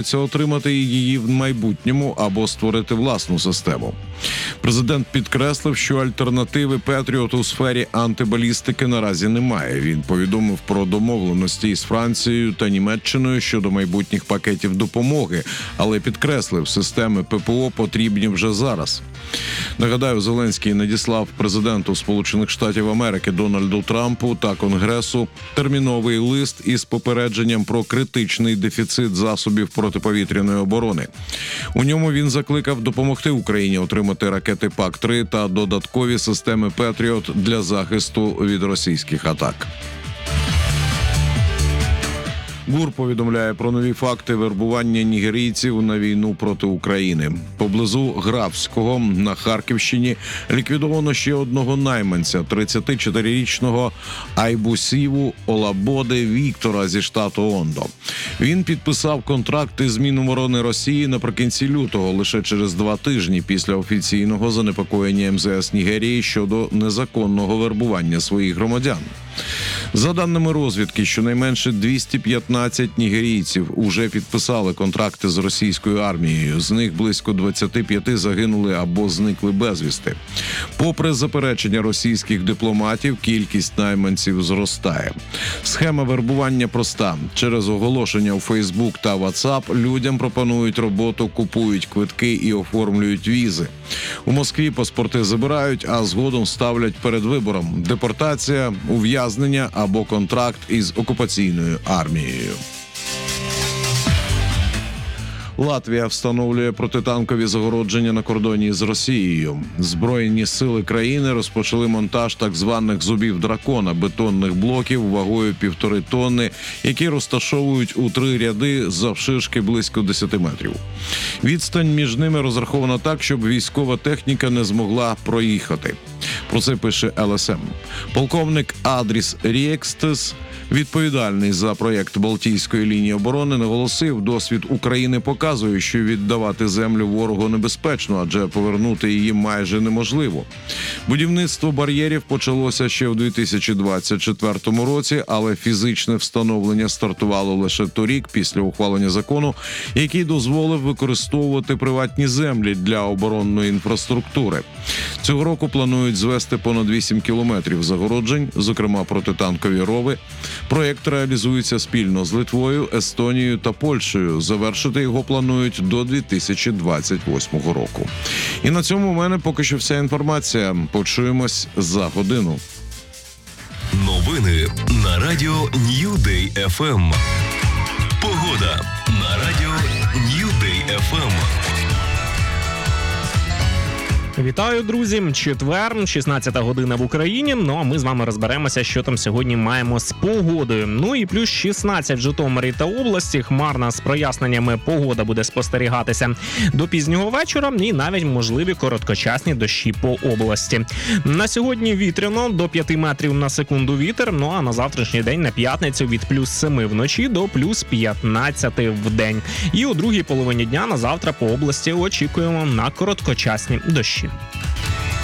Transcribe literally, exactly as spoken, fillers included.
отримати її в майбутньому або створити власну систему. Президент підкреслив, що альтернативи Петріот у сфері антибалістики наразі немає. Він повідомив про домовленості із Францією та Німеччиною щодо майбутніх пакетів допомоги, але підкреслив, системи ППО потрібні вже зараз. Нагадаю, Зеленський надіслав президенту Сполучених Штатів Америки Дональду Трампу та Конгресу терміновий лист із попередженням про критичний дефіцит засобів протиповітряної оборони. У ньому він закликав допомогти Україні отримати ракети пак три та додаткові системи Петріот для захисту від російських атак. ГУР повідомляє про нові факти вербування нігерійців на війну проти України. Поблизу Графського на Харківщині ліквідовано ще одного найманця – тридцятичотирирічного Айбусіву Олабоди Віктора зі штату Ондо. Він підписав контракт із Міноборони Росії наприкінці лютого, лише через два тижні після офіційного занепокоєння ем зе ес Нігерії щодо незаконного вербування своїх громадян. За даними розвідки, щонайменше двісті п'ятнадцять нігерійців уже підписали контракти з російською армією. З них близько двадцять п'ять загинули або зникли безвісти. Попри заперечення російських дипломатів, кількість найманців зростає. Схема вербування проста. Через оголошення у Фейсбук та Ватсап людям пропонують роботу, купують квитки і оформлюють візи. У Москві паспорти забирають, а згодом ставлять перед вибором – депортація, ув'язнення або контракт із окупаційною армією. Латвія встановлює протитанкові загородження на кордоні з Росією. Збройні сили країни розпочали монтаж так званих «зубів дракона» – бетонних блоків вагою півтори тонни, які розташовують у три ряди завширшки близько десяти метрів. Відстань між ними розрахована так, щоб військова техніка не змогла проїхати. Про це пише ел ес ем. Полковник Адріс Рєкстес, відповідальний за проєкт Балтійської лінії оборони, наголосив, досвід України показує, що віддавати землю ворогу небезпечно, адже повернути її майже неможливо. Будівництво бар'єрів почалося ще в дві тисячі двадцять четвертому році, але фізичне встановлення стартувало лише торік після ухвалення закону, який дозволив використовувати приватні землі для оборонної інфраструктури. Цього року планують звести понад вісім кілометрів загороджень, зокрема протитанкові рови. Проєкт реалізується спільно з Литвою, Естонією та Польщею. Завершити його планують до дві тисячі двадцять восьмого року. І на цьому у мене поки що вся інформація. Почуємось за годину. Новини на радіо New Day еф ем. Погода на радіо New Day еф ем. Вітаю, друзі! Четвер, шістнадцята година в Україні. Ну, а ми з вами розберемося, що там сьогодні маємо з погодою. Ну і плюс шістнадцять в Житомирі та області. Хмарна з проясненнями погода буде спостерігатися до пізнього вечора і навіть можливі короткочасні дощі по області. На сьогодні вітряно, до п'яти метрів на секунду вітер. Ну, а на завтрашній день, на п'ятницю, від плюс семи вночі до плюс п'ятнадцяти в день. І у другій половині дня на завтра по області очікуємо на короткочасні дощі.